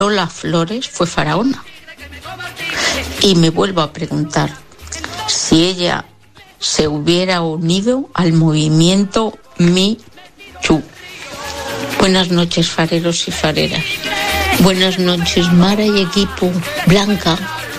Lola Flores fue faraona. Y me vuelvo a preguntar si ella se hubiera unido al movimiento Me Too. Buenas noches, fareros y fareras. Buenas noches, Mara y equipo. Blanca,